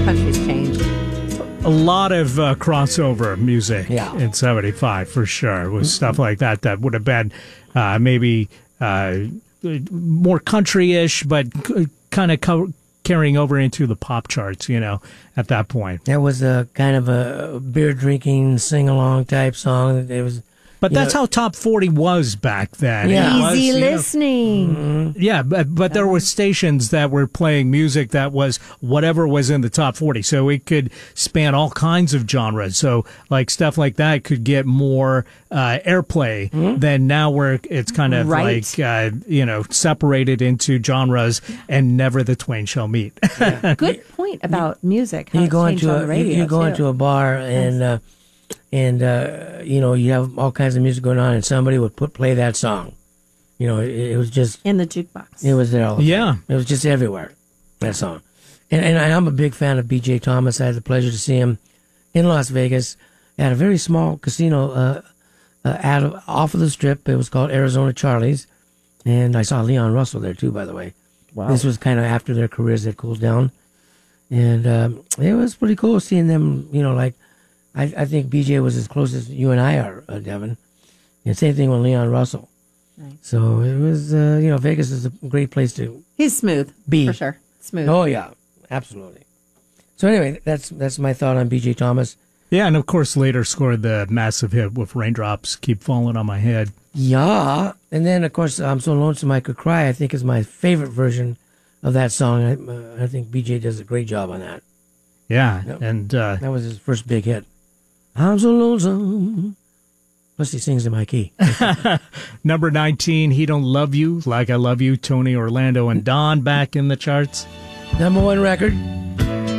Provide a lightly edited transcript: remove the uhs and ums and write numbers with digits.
country's changed. A lot of crossover music in 75, for sure. With stuff like that would have been maybe more country-ish, but kind of carrying over into the pop charts, at that point. That was a kind of a beer-drinking, sing-along type song. It was... But that's how Top 40 was back then. Yeah. Easy listening. Yeah, but there were stations that were playing music that was whatever was in the Top 40. So it could span all kinds of genres. So like stuff like that could get more airplay than now where it's kind of like, separated into genres and never the twain shall meet. Yeah. Good point about music. How you go into a bar and... you have all kinds of music going on, and somebody would play that song. It was just... in the jukebox. It was there all the time. Yeah. It was just everywhere, that song. And I'm a big fan of B.J. Thomas. I had the pleasure to see him in Las Vegas at a very small casino off of the Strip. It was called Arizona Charlie's. And I saw Leon Russell there, too, by the way. Wow. This was kind of after their careers had cooled down. And it was pretty cool seeing them, I think BJ was as close as you and I are, Devin. And same thing with Leon Russell. Right. So it was, Vegas is a great place to... He's smooth, for sure. Smooth. Oh, yeah, absolutely. So anyway, that's my thought on BJ Thomas. Yeah, and of course later scored the massive hit with Raindrops Keep Falling on My Head. Yeah, and then, of course, I'm So Lonesome I Could Cry, I think is my favorite version of that song. I think BJ does a great job on that. Yeah, and... that was his first big hit. I'm so lonesome. Plus he sings in my key. Number 19, He Don't Love You Like I Love You, Tony Orlando and Dawn back in the charts. #1 record.